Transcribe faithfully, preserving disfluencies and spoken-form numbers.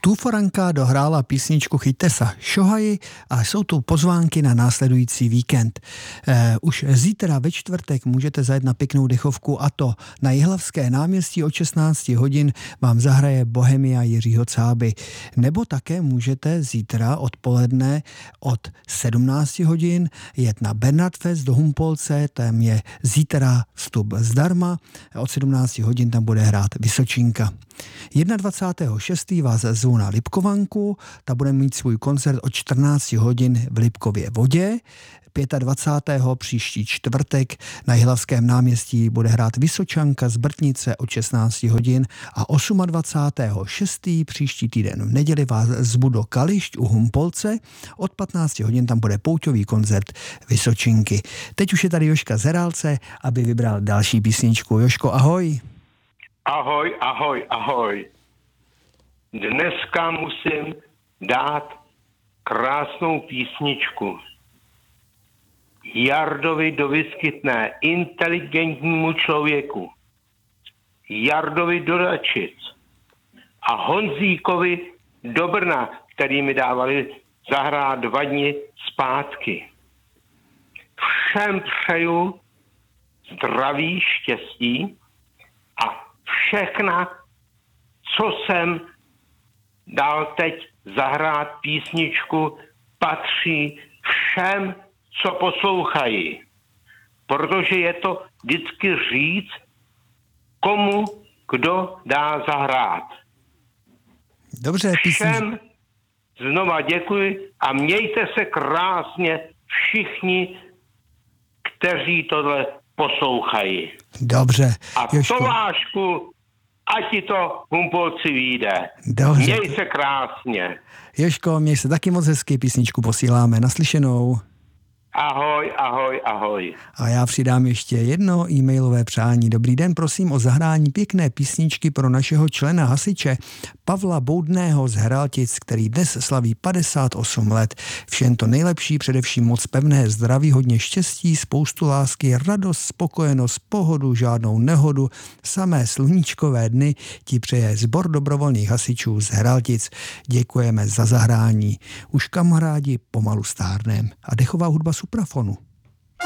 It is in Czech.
Tuforanka dohrála písničku Chyťte sa šohaji a jsou tu pozvánky na následující víkend. Eh, už zítra ve čtvrtek můžete zajet na pěknou dechovku, a to na Jihlavské náměstí od šestnáct hodin vám zahraje Bohemia Jiřího Cáby. Nebo také můžete zítra odpoledne od sedmnáct hodin jet na Bernardfest do Humpolce, tam je zítra vstup zdarma, od sedmnáct hodin tam bude hrát Vysočinka. dvacátého šestého vás zvu na Lipkovanku, ta bude mít svůj koncert od čtrnáct hodin v Lipkově Vodě. dvacátého pátého příští čtvrtek na Jihlavském náměstí bude hrát Vysočanka z Brtnice od šestnáct hodin a dvacátého osmého šestého příští týden v neděli vás zvu do Kališť u Humpolce. Od patnáct hodin tam bude pouťový koncert Vysočinky. Teď už je tady Jožka z Herálce, aby vybral další písničku. Jožko, ahoj. Ahoj, ahoj, ahoj. Dneska musím dát krásnou písničku Jardovi do Vyskytné, inteligentnímu člověku, Jardovi do Dačic a Honzíkovi do Brna, který mi dávali zahrát dva dny zpátky. Všem přeju zdraví, štěstí a všechna, co jsem dal teď zahrát písničku, patří všem, co poslouchají. Protože je to vždycky říct, komu kdo dá zahrát. Dobře, všem znova děkuji a mějte se krásně všichni, kteří tohle poslouchají. Dobře. A Jožko. Tomášku, ať ti to Humpolci vyjde. Dobře. Měj se krásně. Jožko, měj se taky moc hezky, písničku posíláme. Naslyšenou. Ahoj, ahoj, ahoj. A já přidám ještě jedno e-mailové přání. Dobrý den, prosím o zahrání pěkné písničky pro našeho člena hasiče Pavla Boudného z Heraltic, který dnes slaví padesát osm let. Všem to nejlepší, především moc pevné zdraví, hodně štěstí, spoustu lásky, radost, spokojenost, pohodu, žádnou nehodu, samé sluníčkové dny ti přeje sbor dobrovolných hasičů z Heraltic. Děkujeme za zahrání. Už kamarádi pomalu stárnem. A dechová hudba Suprafonu.